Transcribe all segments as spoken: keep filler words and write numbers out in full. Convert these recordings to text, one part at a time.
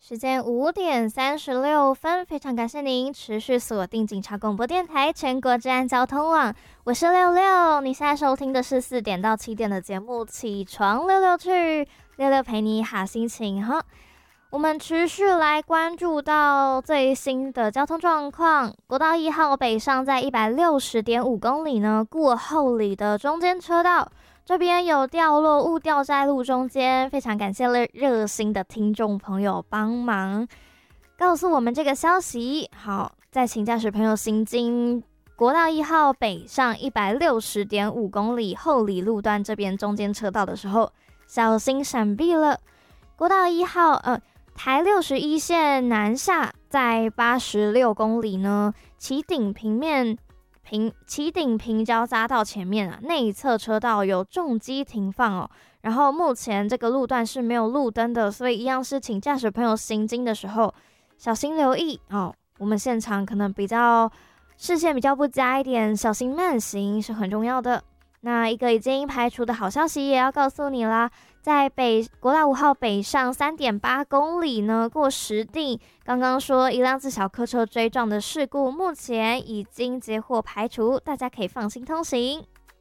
时间五点三十六分，非常感谢您持续锁定警察广播电台全国治安交通网，我是六六。你现在收听的是四点到七点的节目《起床六六去》，六六陪你好心情哈。我们持续来关注到最新的交通状况，国道一号北上在一百六十点五公里呢，过后里的中间车道。这边有掉落物掉在路中间，非常感谢热心的听众朋友帮忙告诉我们这个消息。好，再请驾驶朋友行经国道一号北上一百六十点五公里后里路段这边中间车道的时候，小心闪避了。国道一号呃台六十一线南下在八十六公里呢，旗顶平面。平旗顶平交匝道前面啊，内侧车道有重机停放哦。然后目前这个路段是没有路灯的，所以一样是请驾驶朋友行经的时候小心留意哦。我们现场可能比较视线比较不佳一点，小心慢行是很重要的。那一个已经排除的好消息也要告诉你啦，在北国道五号北上 三点八公里呢，过石碇，刚刚说一辆自小客车追撞的事故，目前已经截获排除，大家可以放心通行。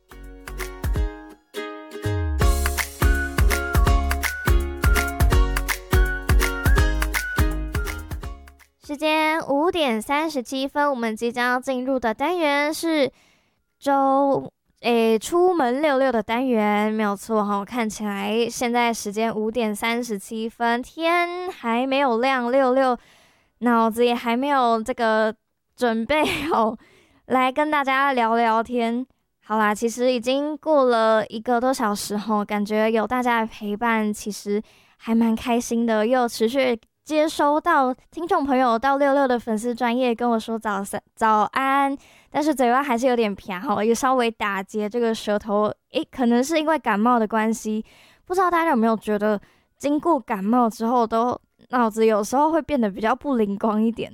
时间五点三十七分，我们即将要进入的单元是周诶，出门六六的单元没有错哈，看起来现在时间五点三十七分，天还没有亮，六六脑子也还没有这个准备好来跟大家聊聊天。好啦，其实已经过了一个多小时哈，感觉有大家的陪伴，其实还蛮开心的，又持续接收到听众朋友到六六的粉丝专页跟我说早早安，但是嘴巴还是有点偏吼，也稍微打结这个舌头，诶，可能是因为感冒的关系，不知道大家有没有觉得经过感冒之后都脑子有时候会变得比较不灵光一点。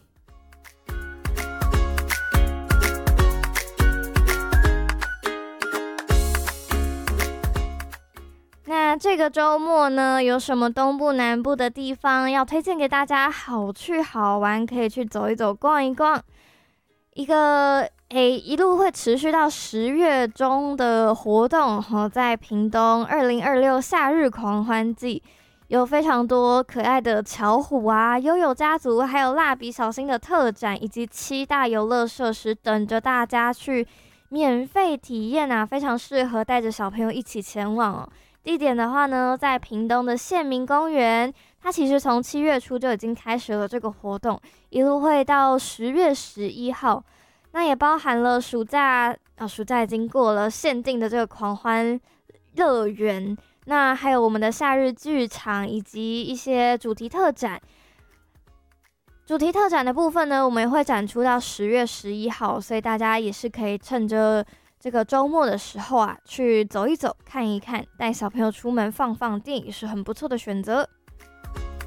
那这个周末呢，有什么东部南部的地方要推荐给大家好去好玩，可以去走一走逛一逛。一个诶一路会持续到十月中的活动齁，在屏东二零二六夏日狂欢季，有非常多可爱的巧虎啊、悠悠家族还有蜡笔小新的特展，以及七大游乐设施等着大家去免费体验啊，非常适合带着小朋友一起前往哦。地点的话呢，在屏东的县民公园，它其实从七月初就已经开始了这个活动，一路会到十月十一号。那也包含了暑假啊，暑假已经过了，限定的这个狂欢乐园，那还有我们的夏日剧场以及一些主题特展。主题特展的部分呢，我们也会展出到十月十一号，所以大家也是可以趁着这个周末的时候啊，去走一走、看一看，带小朋友出门放放电也是很不错的选择。